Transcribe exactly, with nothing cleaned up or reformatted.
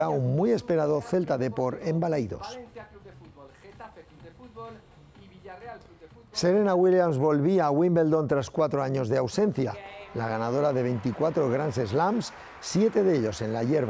Un muy esperado Celta Depor en Balaidos. Serena Williams volvía a Wimbledon tras cuatro años de ausencia. La ganadora de veinticuatro Grand Slams, siete de ellos en la hierba